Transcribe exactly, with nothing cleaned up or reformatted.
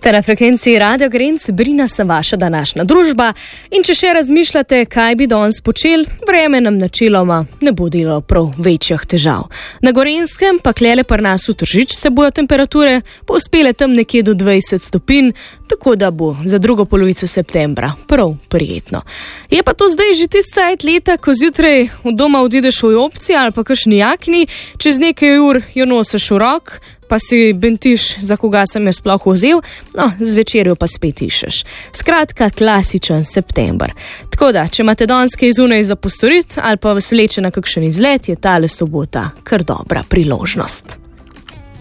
Ste na frekvenciji Radio Grenc, Brina sem vaša današnja družba in če še razmišljate, kaj bi danes počeli, vreme nam načeloma ne bo delalo prav večjih težav. Na Gorenskem pa klele pri nas v Tržič se bojo temperature povzpele tam nekje do dvajset stopinj, tako da bo za drugo polovico septembra prav prijetno. Je pa to zdaj že tisti cajt leta, ko zjutraj od doma odideš v jopci ali pa kakšni jakni, čez nekaj ur jo nosiš v rok, pa si bentiš, za koga sem jo sploh vzel, no, zvečer jo pa spet išeš. Skratka, klasičen september. Tako da, če imate danes kaj zunaj za postoriti ali pa vas vleče na kakšen izlet, je tale sobota kar dobra priložnost.